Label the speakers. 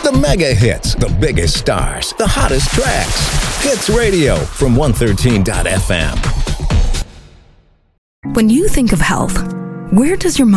Speaker 1: The mega hits, the biggest stars, the hottest tracks. Hits Radio from 113.fm.
Speaker 2: When you think of health, where does your